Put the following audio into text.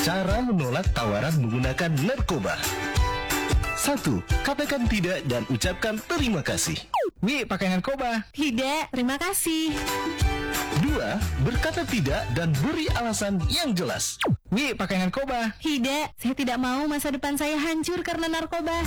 Cara menolak tawaran menggunakan narkoba. 1. Katakan tidak dan ucapkan terima kasih. Wi, pakai narkoba. Tidak, terima kasih. 2. Berkata tidak dan beri alasan yang jelas. Wi, pakai narkoba. Tidak, saya tidak mau masa depan saya hancur karena narkoba.